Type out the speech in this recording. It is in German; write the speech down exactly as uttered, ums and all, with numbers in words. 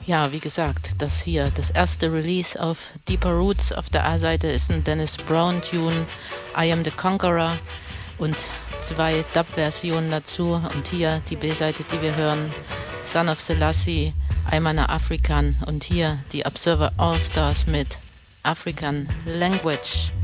Ja, wie gesagt, das hier, das erste Release auf Deeper Roots auf der A-Seite ist ein Dennis Brown-Tune, I Am the Conqueror, und zwei Dub-Versionen dazu. Und hier die B-Seite, die wir hören, Son of Selassie, I'm an African, und hier die Observer All-Stars mit African Language.